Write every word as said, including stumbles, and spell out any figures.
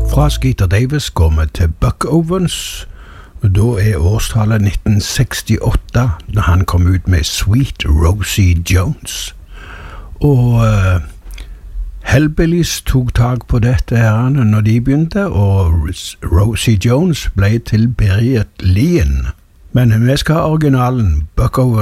Fra Skeeter Davis går vi til Buck Owens, og da er årstallet nitten sekstiåtte, da han kom ut med Sweet Rosie Jones. Og uh, Hellbillies tok tag på dette her når de begynte, og Rosie Jones ble til Bridget Lean. Men vi skal ha originalen, Buck Owens.